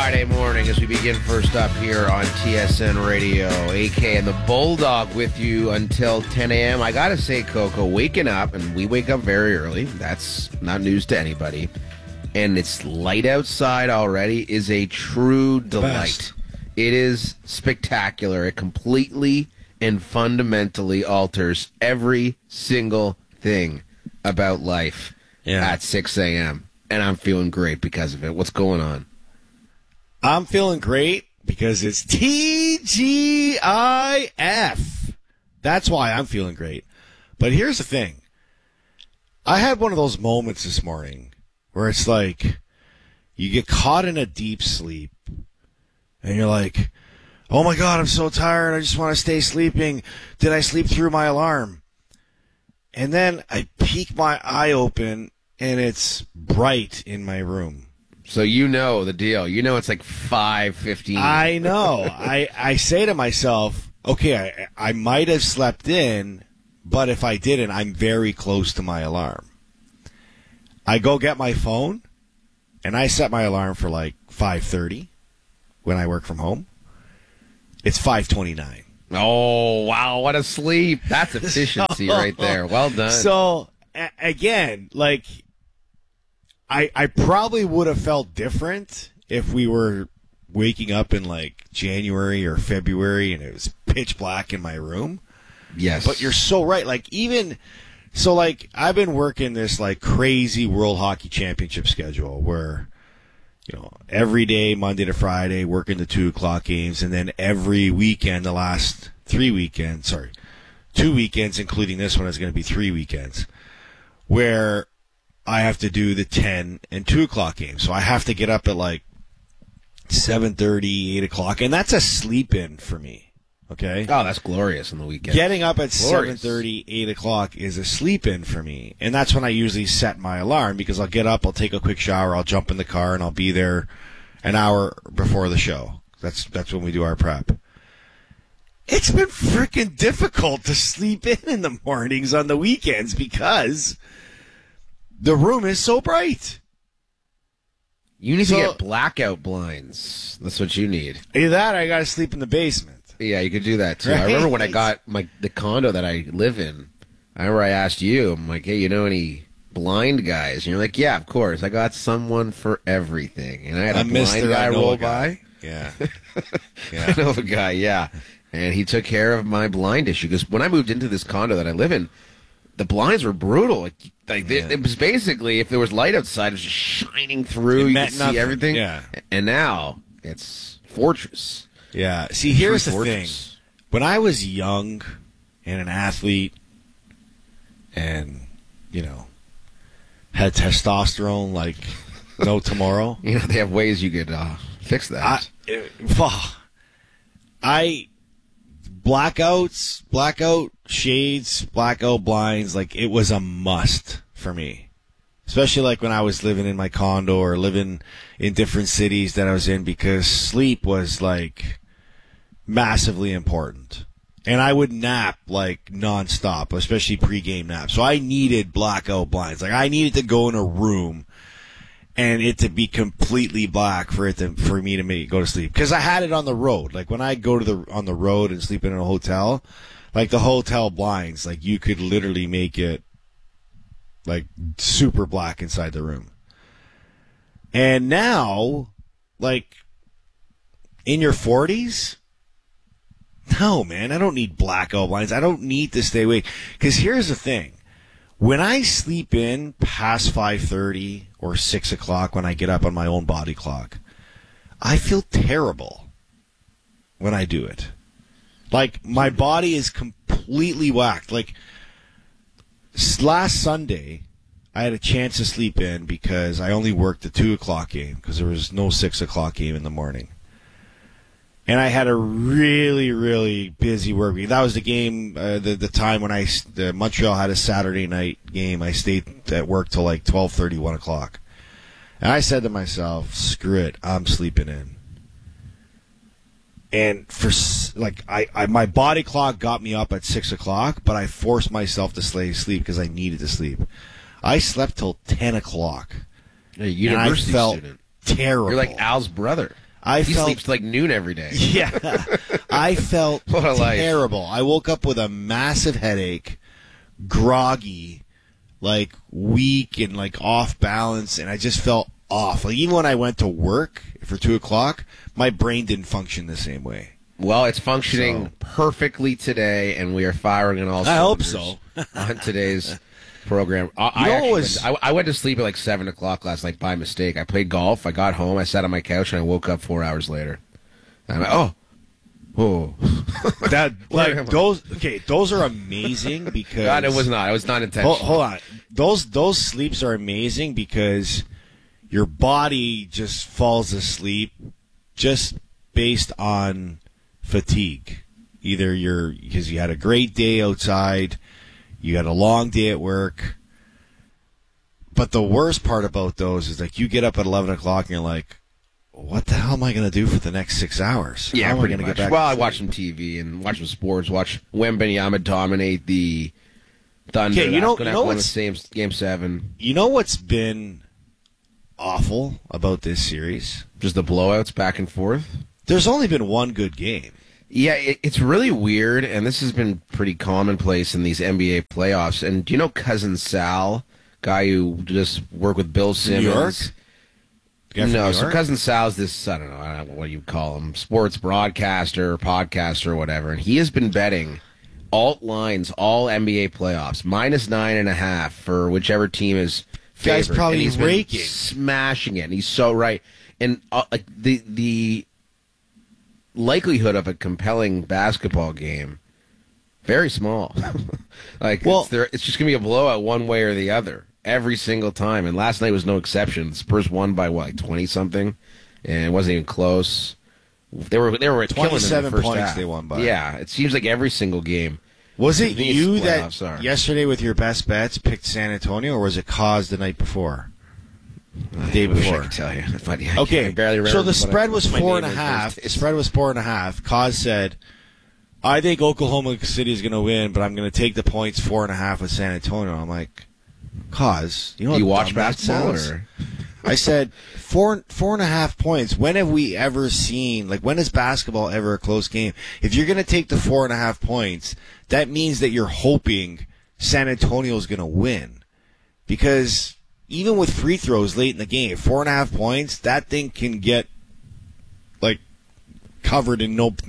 Friday morning as we begin first up here on TSN Radio. AK and the Bulldog with you until 10 a.m. I gotta say, Coco, waking up, and we wake up very early. That's not news to anybody. And it's light outside already is a true delight. Best. It is spectacular. It completely and fundamentally alters every single thing about life at 6 a.m. And I'm feeling great because of it. What's going on? I'm feeling great because it's TGIF. That's why I'm feeling great. But here's the thing. I had one of those moments this morning where it's like you get caught in a deep sleep and you're like, oh my God, I'm so tired. I just want to stay sleeping. Did I sleep through my alarm? And then I peek my eye open and it's bright in my room. So you know the deal. You know it's like 5:15. I know. I say to myself, okay, I might have slept in, but if I didn't, I'm very close to my alarm. I go get my phone, and I set my alarm for like 5:30 when I work from home. It's 5:29. Oh, wow, what a sleep. That's efficiency right there. Well done. So, again, like, I probably would have felt different if we were waking up in like January or February and it was pitch black in my room. Yes. But you're so right. Like I've been working this like crazy World Hockey Championship schedule where, every day, Monday to Friday, working the 2:00 games, and then every weekend, the last 2 weekends, including this one, is going to be 3 weekends, where I have to do the 10 and 2:00 games. So I have to get up at like 7:30, 8 o'clock, and that's a sleep-in for me. Okay? Oh, that's glorious on the weekend. Getting up at Glorious. 7:30, 8 o'clock is a sleep-in for me. And that's when I usually set my alarm because I'll get up, I'll take a quick shower, I'll jump in the car, and I'll be there an hour before the show. That's when we do our prep. It's been freaking difficult to sleep in the mornings on the weekends because the room is so bright. You need to get blackout blinds. That's what you need. Either that or I got to sleep in the basement. Yeah, you could do that too. Right? I remember when I got the condo that I live in. I remember I asked you, I'm like, hey, you know any blind guys? And you're like, yeah, of course. I got someone for everything. And I had a blind guy roll by. Yeah. I know a guy, yeah. And he took care of my blind issue. Because when I moved into this condo that I live in, the blinds were brutal. It was basically, if there was light outside, it was just shining through. You could see everything. Yeah. And now it's fortress. Yeah. See, here's the thing. When I was young and an athlete and, had testosterone like no tomorrow. They have ways you could fix that. Blackouts, blackout shades, blackout blinds, like it was a must for me. Especially like when I was living in my condo or living in different cities that I was in because sleep was like massively important. And I would nap like nonstop, especially pregame naps. So I needed blackout blinds. Like I needed to go in a room and it to be completely black for me to go to sleep. Because I had it on the road. Like when I go on the road and sleep in a hotel, like the hotel blinds, like you could literally make it like super black inside the room. And now, like in your 40s, no, man, I don't need blackout blinds. I don't need to stay awake. Because here's the thing. When I sleep in past 5:30 or 6 o'clock when I get up on my own body clock, I feel terrible when I do it. Like, my body is completely whacked. Like, last Sunday, I had a chance to sleep in because I only worked the 2 o'clock game because there was no 6 o'clock game in the morning. And I had a really, really busy work week. That was the game, the time when Montreal had a Saturday night game. I stayed at work till like 12:30, 1 o'clock. And I said to myself, screw it, I'm sleeping in. And my body clock got me up at 6 o'clock, but I forced myself to sleep because I needed to sleep. I slept till 10 o'clock. A university and I felt student. terrible. You're like Al's brother. He sleeps like noon every day. Yeah. I felt What a life. terrible. I woke up with a massive headache, groggy, like weak and like off balance, and I just felt off. Like even when I went to work for 2 o'clock, my brain didn't function the same way. Well, it's functioning perfectly today, and we are firing on all I hope cylinders so. on today's program. I went to sleep at like 7 o'clock last night by mistake. I played golf. I got home. I sat on my couch, and I woke up 4 hours later. And I'm like, oh. That like those are amazing because God, it was not. It was not intentional. Hold on. Those sleeps are amazing because your body just falls asleep just based on fatigue. Either because you had a great day outside, you had a long day at work. But the worst part about those is like you get up at 11 o'clock and you're like, what the hell am I going to do for the next 6 hours? Yeah, How am I pretty gonna much. get back Well, to I sleep? watched some TV and watched some sports. Watch Wembanyama dominate the Thunder. Okay, you know won the what's same Game 7. You know what's been awful about this series? Just the blowouts back and forth. There's only been one good game. Yeah, it's really weird, and this has been pretty commonplace in these NBA playoffs. And do you know Cousin Sal, guy who just worked with Bill Simmons? New York? Guy from No, New so York? Cousin Sal's this, I don't know what you call him, sports broadcaster, podcaster, or whatever. And he has been betting alt lines all NBA playoffs, -9.5 for whichever team is favored. Guy's probably And he's been raking. smashing it, and he's so right. And the likelihood of a compelling basketball game, very small. It's just going to be a blowout one way or the other every single time. And last night was no exception. The Spurs won by, what, like 20-something? And it wasn't even close. They were killing in the 27 first points half. they won by. Yeah, it seems like every single game. Was it These you playoffs that are. yesterday with your best bets picked San Antonio, or was it Cause the night before? The day I wish I before. could tell you. But yeah, I Okay, barely remember so the what spread was my name 4.5. is. The spread was 4.5. Cause said, I think Oklahoma City is going to win, but I'm going to take the points 4.5 with San Antonio. I'm like, Cause, you know Do you how watch dumb that basketball? sounds? Or? I said 4.5 points. When have we ever seen, like, when is basketball ever a close game? If you're going to take the 4.5 points, that means that you're hoping San Antonio's going to win. Because even with free throws late in the game, 4.5 points, that thing can get, like, covered in no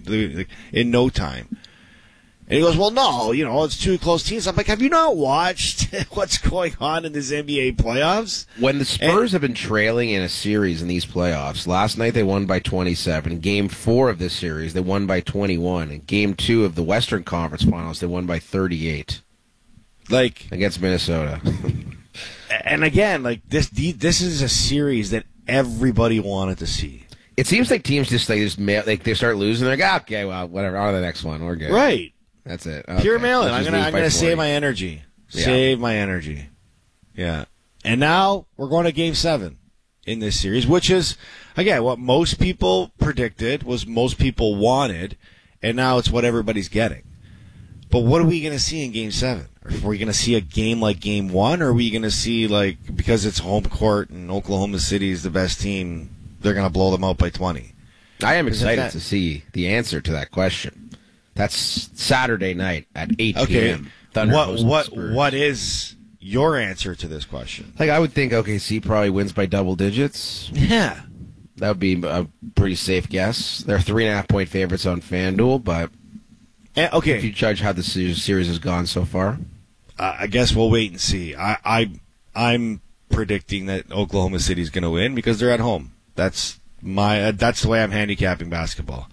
time. And he goes, well, no, it's two close teams. I'm like, have you not watched what's going on in this NBA playoffs? When the Spurs have been trailing in a series in these playoffs, last night they won by 27. Game 4 of this series, they won by 21. And Game 2 of the Western Conference Finals, they won by 38 Like, against Minnesota. and again, like this is a series that everybody wanted to see. It seems like teams just they start losing. They're like, okay, well, whatever. On to the next one. We're good. Right. That's it. Pure Okay. mailing. Let's I'm just lose by gonna 40. save my energy. Yeah. Save my energy. Yeah. And now we're going to Game 7 in this series, which is, again, what most people predicted, was most people wanted, and now it's what everybody's getting. But what are we going to see in Game 7? Are we going to see a game like Game 1, or are we going to see, like, because it's home court and Oklahoma City is the best team, they're going to blow them out by 20? I am excited to see the answer to that question. That's Saturday night at 8 p.m. Thunder hosting the Spurs. What is your answer to this question? Like, I would think OKC probably wins by double digits. Yeah. That would be a pretty safe guess. They're 3.5-point favorites on FanDuel, but Okay. if you judge how the series has gone so far. I guess we'll wait and see. I'm predicting that Oklahoma City's going to win because they're at home. That's the way I'm handicapping basketball.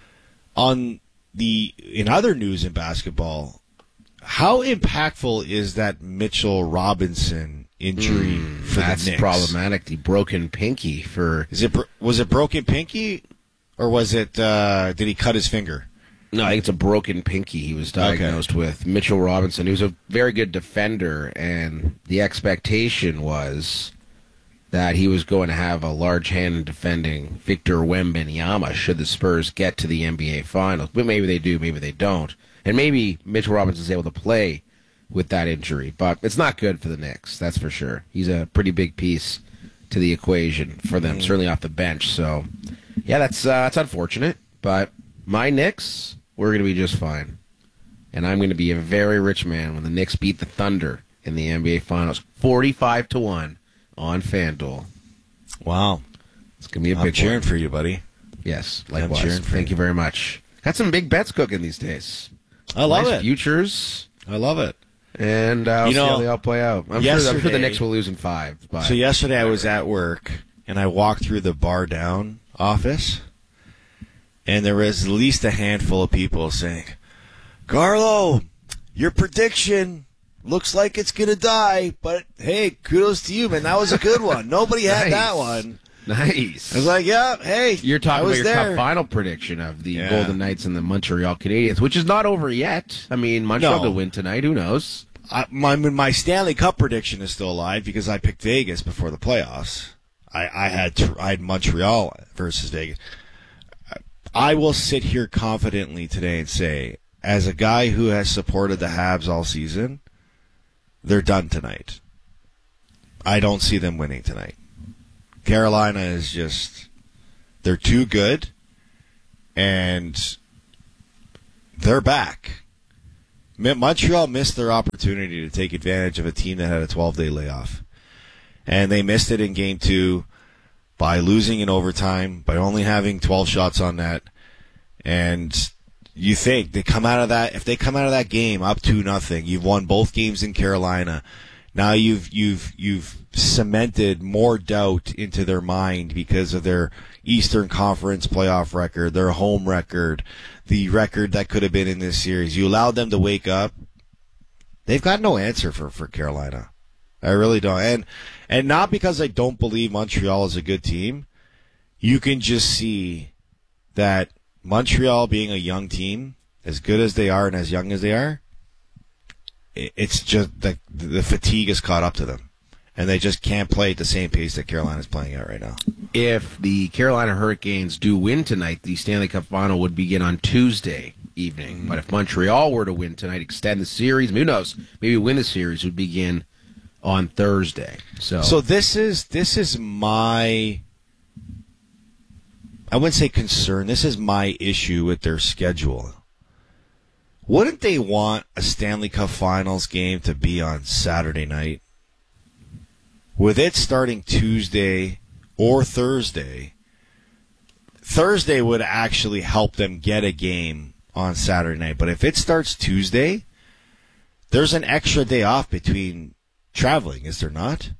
In other news in basketball, how impactful is that Mitchell Robinson injury for the Knicks? That's problematic. The broken pinky for... Was it broken pinky, or was it did he cut his finger? No, I think it's a broken pinky he was diagnosed with. Mitchell Robinson, who's a very good defender, and the expectation was that he was going to have a large hand in defending Victor Wembanyama should the Spurs get to the NBA Finals. But maybe they do, maybe they don't. And maybe Mitchell Robinson is able to play with that injury. But it's not good for the Knicks, that's for sure. He's a pretty big piece to the equation for them, certainly off the bench. So, Yeah, that's unfortunate, but my Knicks, we're going to be just fine. And I'm going to be a very rich man when the Knicks beat the Thunder in the NBA Finals, 45-1 on FanDuel. Wow. It's going to be a big I'm cheering one. for you, buddy. Yes, likewise. I'm cheering for Thank you very much. Got some big bets cooking these days. I love Nice it. Futures. I love it. And see how they all play out. I'm sure the Knicks will lose in 5. But so yesterday I was at work, and I walked through the bar down office, and there was at least a handful of people saying, Carlo, your prediction looks like it's going to die, but hey, kudos to you, man. That was a good one. Nobody had that one. Nice. I was like, yeah, hey, you're talking about your there. cup final prediction of the Golden Knights and the Montreal Canadiens, which is not over yet. I mean, Montreal could win tonight. Who knows? My Stanley Cup prediction is still alive because I picked Vegas before the playoffs. I had Montreal versus Vegas. I will sit here confidently today and say, as a guy who has supported the Habs all season, they're done tonight. I don't see them winning tonight. Carolina is just, they're too good, and they're back. Montreal missed their opportunity to take advantage of a team that had a 12-day layoff. And they missed it in Game 2 by losing in overtime, by only having 12 shots on net. And you think they come out of that, if they come out of that game up 2-0, you've won both games in Carolina. Now you've cemented more doubt into their mind because of their Eastern Conference playoff record, their home record, the record that could have been in this series. You allowed them to wake up. They've got no answer for Carolina. I really don't. And not because I don't believe Montreal is a good team. You can just see that Montreal being a young team, as good as they are and as young as they are, it's just that the fatigue has caught up to them, and they just can't play at the same pace that Carolina's playing at right now. If the Carolina Hurricanes do win tonight, the Stanley Cup Final would begin on Tuesday evening. Mm-hmm. But if Montreal were to win tonight, extend the series, who knows, maybe win the series, would begin on Thursday. So this is my, I wouldn't say concern, this is my issue with their schedule. Wouldn't they want a Stanley Cup Finals game to be on Saturday night? With it starting Tuesday or Thursday, Thursday would actually help them get a game on Saturday night. But if it starts Tuesday, there's an extra day off between traveling, is there not?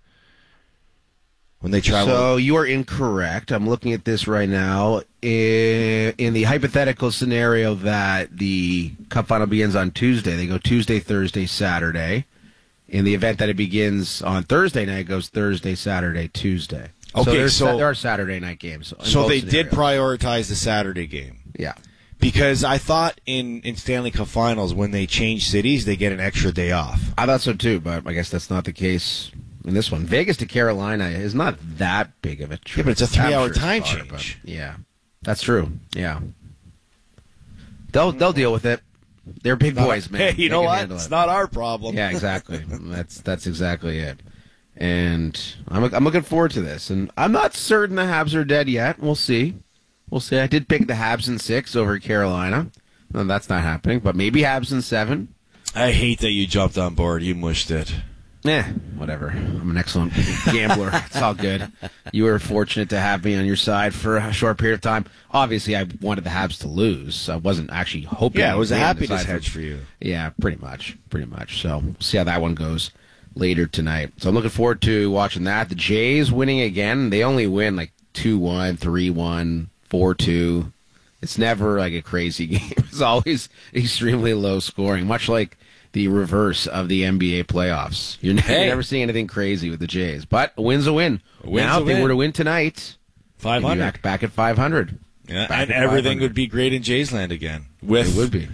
When they travel. So you are incorrect. I'm looking at this right now. In the hypothetical scenario that the Cup Final begins on Tuesday, they go Tuesday, Thursday, Saturday. In the event that it begins on Thursday night, it goes Thursday, Saturday, Tuesday. Okay, so there are Saturday night games. So they did prioritize the Saturday game. Yeah. Because I thought in Stanley Cup Finals, when they change cities, they get an extra day off. I thought so too, but I guess that's not the case in this one. Vegas to Carolina is not that big of a trip. Yeah, but it's a 3-hour time change. Yeah, that's true. Yeah. They'll deal with it. They're big boys, man. Hey, you know what? It's not our problem. Yeah, exactly. That's exactly it. And I'm looking forward to this. And I'm not certain the Habs are dead yet. We'll see. I did pick the Habs in 6 over Carolina. No, that's not happening. But maybe Habs in 7. I hate that you jumped on board. You mushed it. Whatever. I'm an excellent gambler. It's all good. You were fortunate to have me on your side for a short period of time. Obviously, I wanted the Habs to lose. I wasn't actually hoping. Yeah, it was a happiness hedge for you. Yeah, pretty much. So we'll see how that one goes later tonight. So I'm looking forward to watching that. The Jays winning again. They only win like 2-1, 3-1, 4-2. It's never like a crazy game. It's always extremely low scoring, much like the reverse of the NBA playoffs. You're never seeing anything crazy with the Jays. But a win's a win. Now, if they were to win tonight, 500. Back at 500. Yeah, and everything would be great in Jays land again. With it would be.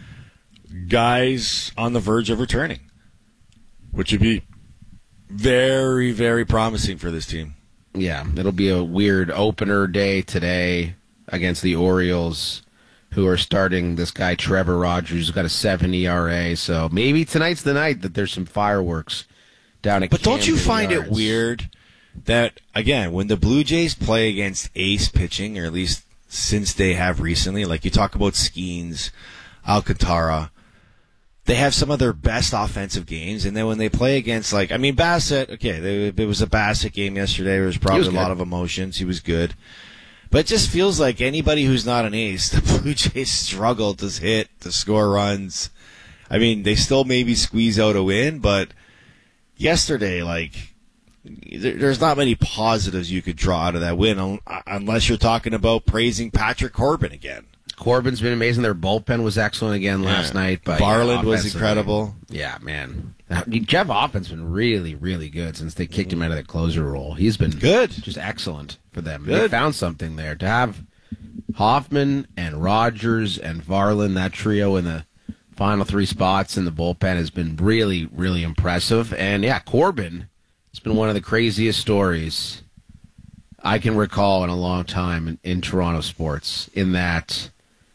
Guys on the verge of returning, which would be very, very promising for this team. Yeah, it'll be a weird opener day today against the Orioles, who are starting this guy Trevor Rogers, who's got a 7 ERA. So maybe tonight's the night that there's some fireworks down at But Camden don't you find Yards. it weird that, again, when the Blue Jays play against ace pitching, or at least since they have recently. Like you talk about Skeens, Alcantara. They have some of their best offensive games, and then when they play against, Bassett, okay, it was a Bassett game yesterday. There was probably a lot of emotions. He was good. But it just feels like anybody who's not an ace, the Blue Jays struggle to hit, to score runs. I mean, they still maybe squeeze out a win, but yesterday, there's not many positives you could draw out of that win unless you're talking about praising Patrick Corbin again. Corbin's been amazing. Their bullpen was excellent again last night. But Varland was incredible. Yeah, man. Jeff Hoffman's been really, really good since they kicked him out of the closer role. He's been good, just excellent for them. Good. They found something there. To have Hoffman and Rogers and Varland, that trio in the final three spots in the bullpen has been really, really impressive. And, yeah, Corbin, it's been one of the craziest stories I can recall in a long time in Toronto sports, in that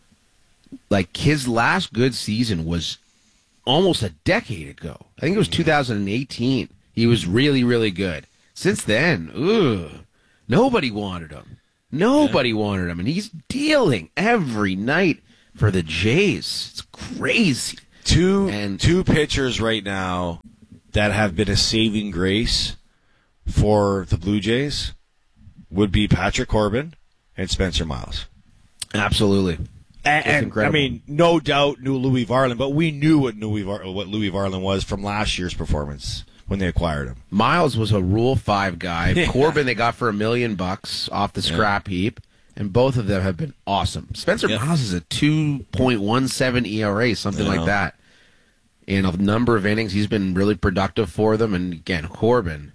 his last good season was almost a decade ago. I think it was 2018. He was really, really good. Since then, nobody wanted him. Nobody wanted him, and he's dealing every night for the Jays. It's crazy. Two pitchers right now that have been a saving grace for the Blue Jays would be Patrick Corbin and Spencer Miles. Absolutely. And I mean, no doubt knew Louis Varland, but we knew what Louis Varland was from last year's performance when they acquired him. Miles was a Rule 5 guy. Corbin they got for $1 million off the scrap heap, and both of them have been awesome. Spencer Miles is a 2.17 ERA, something like that. In a number of innings, he's been really productive for them. And again, Corbin,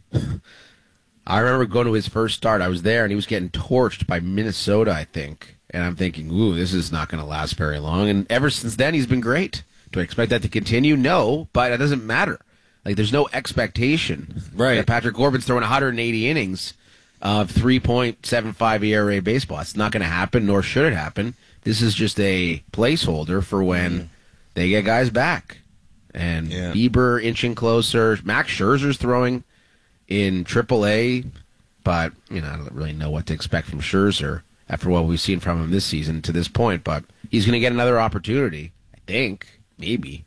I remember going to his first start. I was there, and he was getting torched by Minnesota, I think. And I'm thinking, this is not going to last very long. And ever since then, he's been great. Do I expect that to continue? No, but it doesn't matter. There's no expectation. Right. That Patrick Corbin's throwing 180 innings of 3.75 ERA baseball. It's not going to happen, nor should it happen. This is just a placeholder for when they get guys back. And Bieber inching closer. Max Scherzer's throwing in AAA, but I don't really know what to expect from Scherzer after what we've seen from him this season to this point. But he's going to get another opportunity, I think, maybe,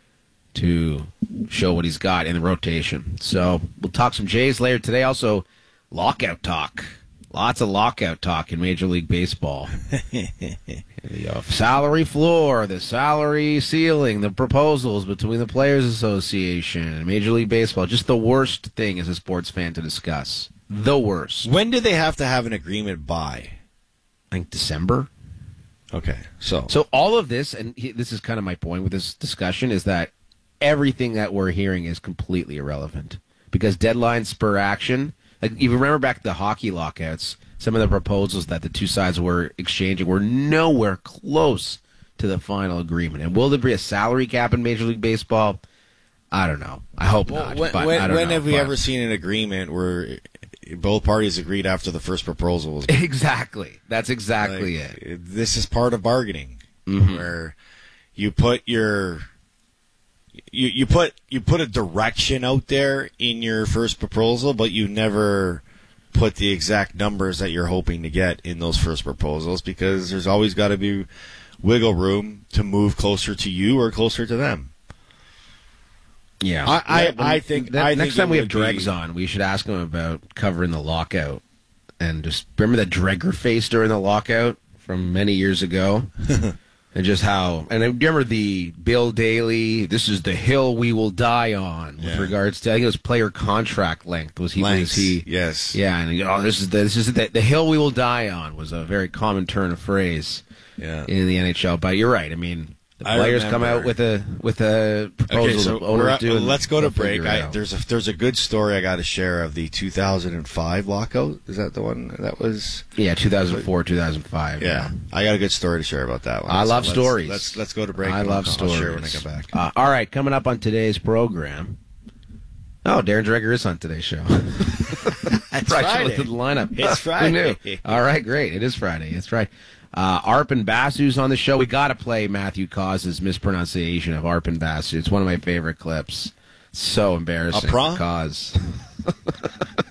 to show what he's got in the rotation. So we'll talk some Jays later today. Also, lockout talk. Lots of lockout talk in Major League Baseball. The salary floor, the salary ceiling, the proposals between the Players Association and Major League Baseball. Just the worst thing as a sports fan to discuss. The worst. When do they have to have an agreement by? I think December. Okay. So all of this, and this is kind of my point with this discussion, is that everything that we're hearing is completely irrelevant. Because deadlines spur action. You remember back to the hockey lockouts, some of the proposals that the two sides were exchanging were nowhere close to the final agreement. And will there be a salary cap in Major League Baseball? I don't know. I hope not. When have we ever seen an agreement where both parties agreed after the first proposal was made? Exactly. That's exactly it. This is part of bargaining, where you put your you put a direction out there in your first proposal, but you never put the exact numbers that you're hoping to get in those first proposals, because there's always got to be wiggle room to move closer to you or closer to them. Yeah, I think next time we have Dregs on, we should ask him about covering the lockout, and just remember that Dregger face during the lockout from many years ago, and just how. And I remember the Bill Daly. This is the hill we will die on with regards to. I think it was player contract length. Was he? Yes. Yeah, and this is the hill we will die on was a very common turn of phrase. Yeah. In the NHL, but you're right. I mean. The players come out with a proposal. Okay, so owners do. Let's go to break. There's a good story I got to share of the 2005 lockout. Is that the one that was? Yeah, 2004, 2005. Yeah, I got a good story to share about that one. I love stories. Let's go to break. I love stories. I'll share when I get back. All right, coming up on today's program. Oh, Darren Dreger is on today's show. It's Friday. Looked at the lineup. It's Friday. Who knew? All right, great. It is Friday. That's right. Arpon Basu's on the show. We got to play Matthew Caus's mispronunciation of Arpon Basu. It's one of my favorite clips. So embarrassing. A pra? Cause.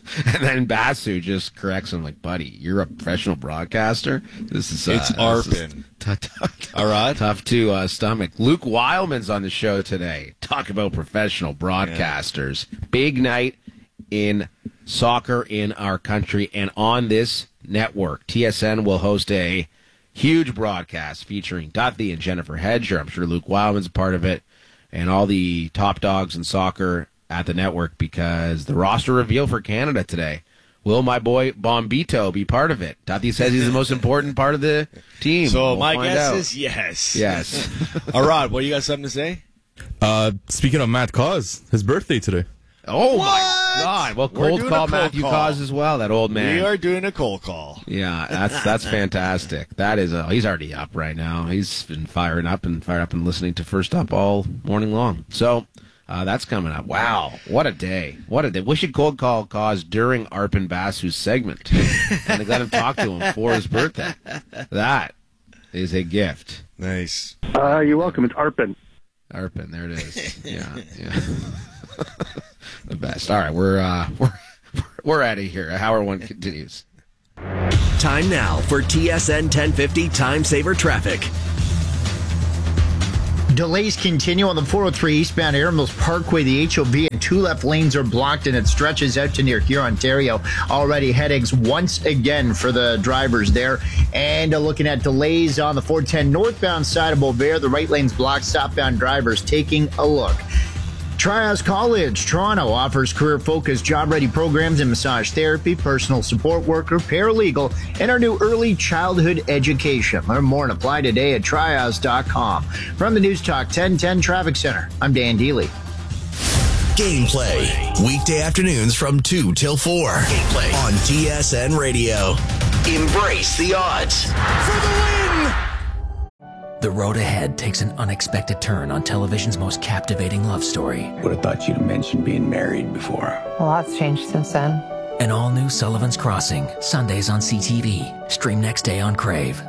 And then Basu just corrects him like, buddy, you're a professional broadcaster? This is it's Arpin. All right. Tough to stomach. Luke Wildman's on the show today. Talk about professional broadcasters. Yeah. Big night in soccer in our country and on this network. TSN will host a huge broadcast featuring Dudley and Jennifer Hedger. I'm sure Luke Wildman's a part of it, and all the top dogs in soccer at the network, because the roster reveal for Canada today. Will my boy Bombito be part of it? Dudley says he's the most important part of the team. So my guess is yes. Yes. Arad, what, you got something to say? Speaking of Matt Cause, his birthday today. Oh, my God. Well, cold call Matthew Cause as well, that old man. We are doing a cold call. Yeah, that's fantastic. That is, he's already up right now. He's been fired up and listening to First Up all morning long. So that's coming up. Wow, what a day. What a day. We should cold call Cause during Arpin Basu's segment and let him talk to him for his birthday. That is a gift. Nice. You're welcome. It's Arpin. Arpin, there it is. Yeah. The best. All right, we're out of here. Hour one continues. Time now for TSN 1050 Time Saver Traffic. Delays continue on the 403 eastbound Air Mills Parkway. The HOV and 2 left lanes are blocked, and it stretches out to near here, Ontario. Already headaches once again for the drivers there. And looking at delays on the 410 northbound side of Beauvais, the right lane's blocked. Southbound drivers taking a look. Trias College Toronto offers career-focused, job-ready programs in massage therapy, personal support worker, paralegal, and our new early childhood education. Learn more and apply today at trias.com. From the News Talk 1010 Traffic Center, I'm Dan Deely. Gameplay, weekday afternoons from 2 till 4. Gameplay on TSN Radio. Embrace the odds for the win! The road ahead takes an unexpected turn on television's most captivating love story. Would have thought you'd have mentioned being married before. A lot's changed since then. An all-new Sullivan's Crossing, Sundays on CTV. Stream next day on Crave.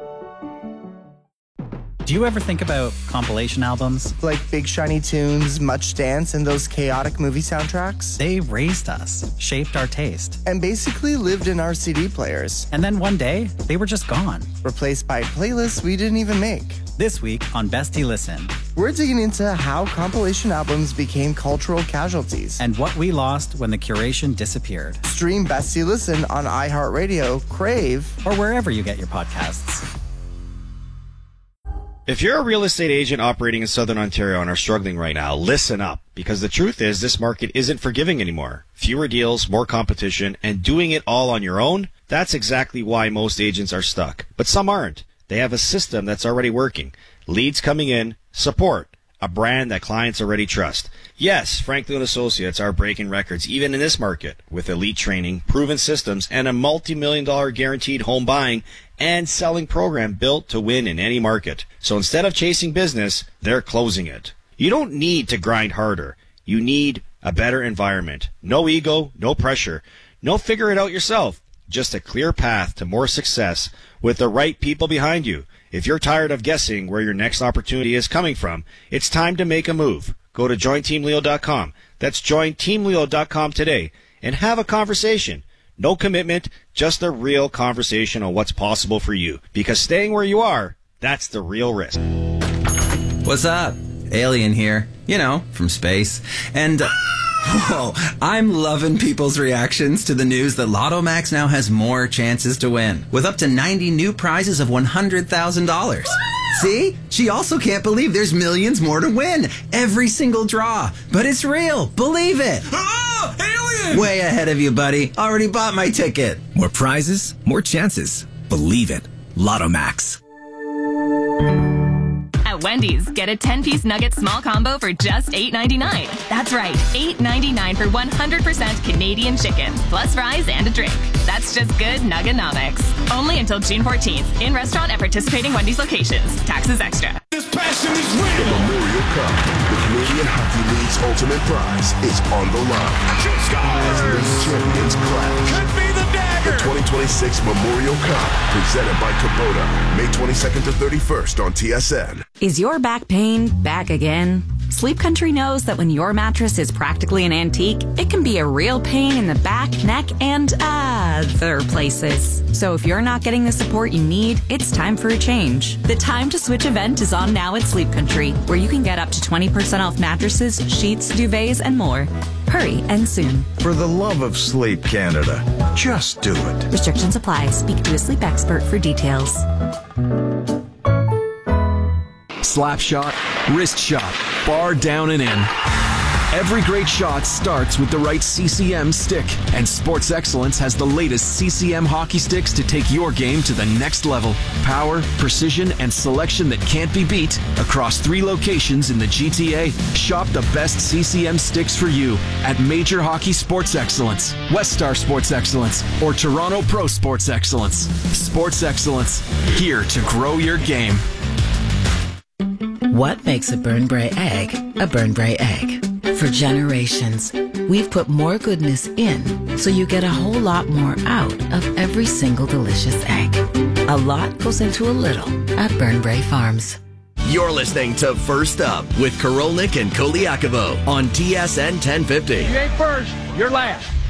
Do you ever think about compilation albums? Like Big Shiny Tunes, Much Dance, and those chaotic movie soundtracks? They raised us, shaped our taste. And basically lived in our CD players. And then one day, they were just gone. Replaced by playlists we didn't even make. This week on Bestie Listen, we're digging into how compilation albums became cultural casualties. And what we lost when the curation disappeared. Stream Bestie Listen on iHeartRadio, Crave, or wherever you get your podcasts. If you're a real estate agent operating in Southern Ontario and are struggling right now, listen up, because the truth is this market isn't forgiving anymore. Fewer deals, more competition, and doing it all on your own, that's exactly why most agents are stuck. But some aren't. They have a system that's already working. Leads coming in, support, a brand that clients already trust. Yes, Franklin Associates are breaking records even in this market with elite training, proven systems, and a multi-million-dollar guaranteed home buying and selling program built to win in any market. So instead of chasing business, they're closing it. You don't need to grind harder. You need a better environment. No ego, no pressure. No figure it out yourself. Just a clear path to more success with the right people behind you. If you're tired of guessing where your next opportunity is coming from, it's time to make a move. Go to jointeamleo.com. That's jointeamleo.com today and have a conversation. No commitment, just a real conversation on what's possible for you. Because staying where you are, that's the real risk. What's up? Alien here. You know, from space. And... whoa, I'm loving people's reactions to the news that Lotto Max now has more chances to win, with up to 90 new prizes of $100,000. See? She also can't believe there's millions more to win. Every single draw. But it's real. Believe it. Oh, alien! Way ahead of you, buddy. Already bought my ticket. More prizes, more chances. Believe it. Lotto Max. At Wendy's, get a 10-piece nugget small combo for just $8.99. That's right, $8.99 for 100% Canadian chicken, plus fries and a drink. That's just good nuggenomics. Only until June 14th, in restaurant at participating Wendy's locations. Taxes extra. This passion is real. The Memorial Cup, the Canadian Hockey League's ultimate prize, is on the line. League champions clash. Could be the dagger. The 2026 Memorial Cup, presented by Kubota, May 22nd to 31st on TSN. Is your back pain back again? Sleep Country knows that when your mattress is practically an antique, it can be a real pain in the back, neck, and other places. So if you're not getting the support you need, it's time for a change. The Time to Switch event is on now at Sleep Country, where you can get up to 20% off mattresses, sheets, duvets, and more. Hurry and soon. For the love of sleep, Canada, just do it. Restrictions apply. Speak to a sleep expert for details. Slap shot, wrist shot, bar down and in. Every great shot starts with the right CCM stick, and Sports Excellence has the latest CCM hockey sticks to take your game to the next level. Power, precision, and selection that can't be beat across 3 locations in the GTA. Shop the best CCM sticks for you at Major Hockey Sports Excellence, West Star Sports Excellence, or Toronto Pro Sports Excellence. Sports Excellence, here to grow your game. What makes a Burnbrae egg a Burnbrae egg? For generations, we've put more goodness in so you get a whole lot more out of every single delicious egg. A lot goes into a little at Burnbrae Farms. You're listening to First Up with Korolnik and Koliakovo on TSN 1050. You ain't first, you're last.